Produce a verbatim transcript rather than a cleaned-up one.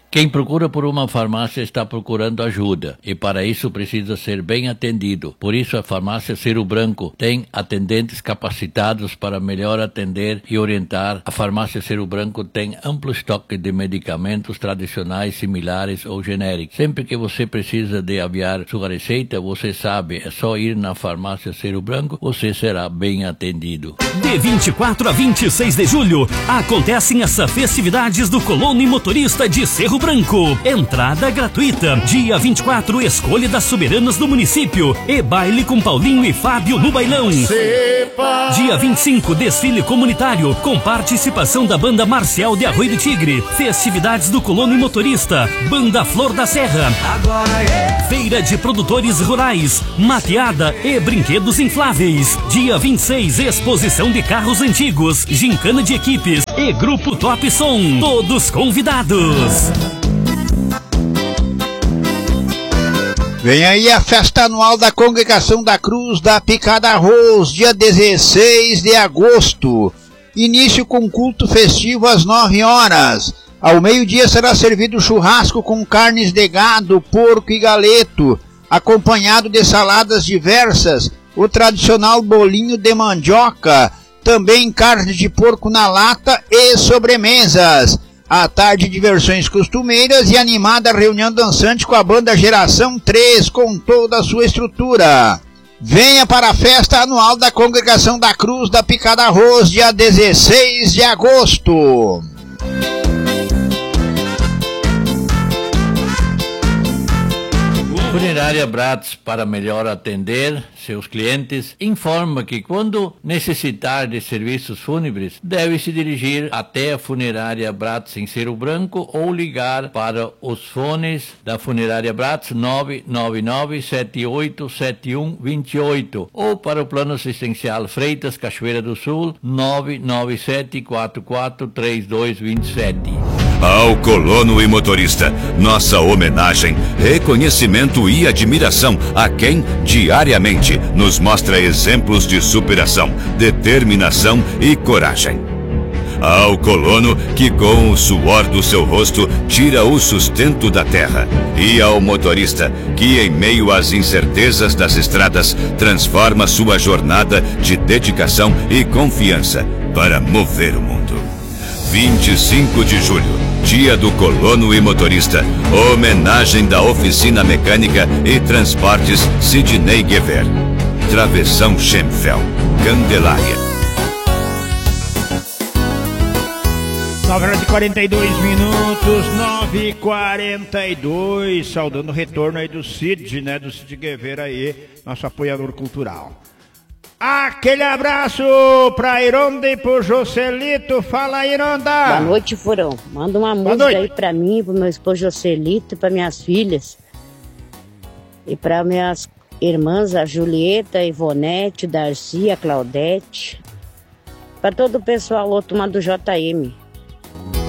Quem procura por uma farmácia está procurando ajuda e para isso precisa ser bem atendido. Por isso a farmácia Cerro Branco tem atendentes capacitados para melhor atender e orientar. A farmácia Cerro Branco tem amplo estoque de medicamentos tradicionais, similares ou genéricos. Sempre que você precisa de aviar sua receita, você sabe, é só ir na farmácia Cerro Branco, você será bem atendido. De vinte e quatro a vinte e seis de julho, acontecem as festividades do Colono e Motorista de Cerro Branco. Entrada gratuita. Dia vinte e quatro, escolha das soberanas do município e baile com Paulinho e Fábio no bailão. Sepa. Dia vinte e cinco, desfile comunitário com participação da banda Marcial de Arroio do Tigre. Festividades do Colono e Motorista, banda Flor da Serra. Agora é. Feira de produtores rurais, mateada e brinquedos infláveis. Dia vinte e seis, exposição de carros antigos, gincana de equipes e grupo Top Som. Todos convidados. Vem aí a festa anual da Congregação da Cruz da Picada Arroz, dia dezesseis de agosto. Início com culto festivo às nove horas. Ao meio-dia será servido churrasco com carnes de gado, porco e galeto, acompanhado de saladas diversas, o tradicional bolinho de mandioca, também carne de porco na lata e sobremesas. À tarde, diversões costumeiras e animada reunião dançante com a banda Geração três, com toda a sua estrutura. Venha para a festa anual da Congregação da Cruz da Picada Arroz, dia dezesseis de agosto. Funerária Bratz, para melhor atender seus clientes, informa que quando necessitar de serviços fúnebres, deve se dirigir até a Funerária Bratz em Cerro Branco ou ligar para os fones da Funerária Bratz nove nove nove, sete oito sete um, dois oito ou para o Plano Assistencial Freitas, Cachoeira do Sul, nove nove sete, quatro quatro três dois dois sete. Ao colono e motorista, nossa homenagem, reconhecimento e admiração a quem diariamente nos mostra exemplos de superação, determinação e coragem. Ao colono que com o suor do seu rosto tira o sustento da terra. E ao motorista que em meio às incertezas das estradas transforma sua jornada de dedicação e confiança para mover o mundo. vinte e cinco de julho, dia do colono e motorista, homenagem da Oficina Mecânica e Transportes Sidney Guever. Travessão Schemfeld, Candelária. nove horas e quarenta e dois minutos, nove e quarenta e dois, saudando o retorno aí do Cid, né, do Cid Guever aí, nosso apoiador cultural. Aquele abraço pra Ironda e pro Joselito. Fala, Ironda! Boa noite, Furão. Manda uma Boa música noite. aí pra mim, pro meu esposo Joselito, pra minhas filhas. E pra minhas irmãs, a Julieta, a Ivonete, Darcy, a Claudete. Pra todo o pessoal, outro do J M.